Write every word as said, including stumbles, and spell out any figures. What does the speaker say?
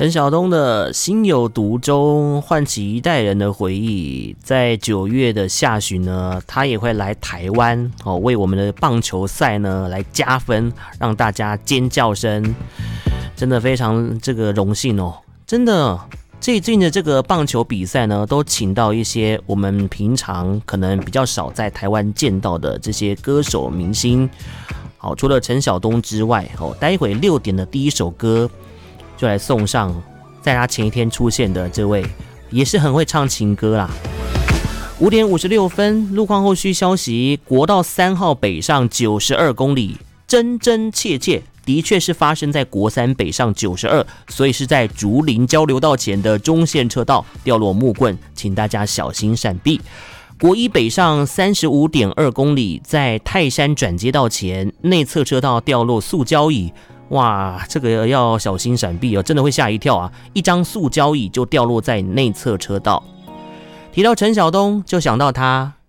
陈晓东的心有独钟唤起一代人的回忆。在九月的下旬呢，他也会来台湾哦，为我们的棒球赛呢来加分，让大家尖叫声，真的非常这个荣幸哦。真的，最近的这个棒球比赛呢，都请到一些我们平常可能比较少在台湾见到的这些歌手明星。好，除了陈晓东之外，哦，待会六点的第一首歌。就来送上在他前一天出现的这位，也是很会唱情歌啦。五点五十六分，路况后续消息：国道三号北上九十二公里，真真切切，的确是发生在国三北上九十二，所以是在竹林交流道前的中线车道掉落木棍，请大家小心闪避。国一北上三十五点二公里，在泰山转接道前内侧车道掉落塑胶椅。哇，这个要小心闪避哦，真的会吓一跳啊！一张塑胶椅就掉落在内侧车道。提到陈晓东，就想到他